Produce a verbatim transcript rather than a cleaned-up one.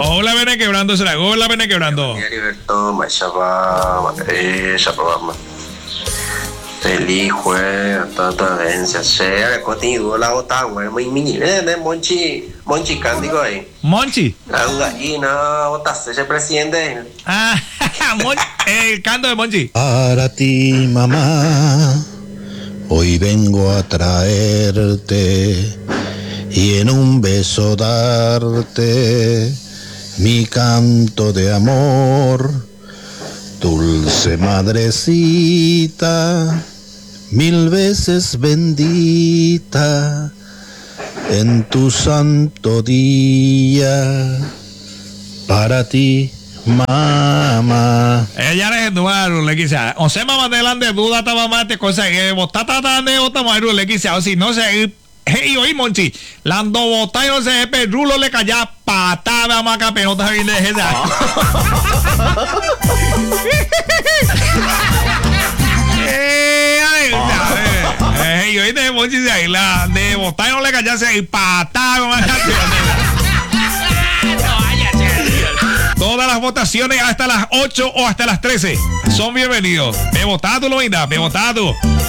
Hola, viene quebrando, será. Hola, viene quebrando. Heriberto, Machaba, eh, Chapabama. Feliz jueves, tanta vencia. Share, contigo, la otra, güey, muy mini, eh, Monchi, Monchi Cándico ahí. Monchi. La gallina, otra, ese presidente. Ah, Mon el canto de Monchi. Para ti, mamá, hoy vengo a traerte y en un beso darte mi canto de amor. Dulce madrecita, mil veces bendita en tu santo día. Para ti, mamá. Ella le duaru le quizá. O se mamá delante duda taba mate cosa que botata tane o tamaru le quizá o si no se hey oí Monchi lando bota y no se perrulo le calla patada maca pelota viene de esa. Eh, ay, hey oí de Monchi de ahí la de bota y no le callase y patada maca. Todas las votaciones hasta las ocho o hasta las trece son bienvenidos. Me votado, Loinda, me votado.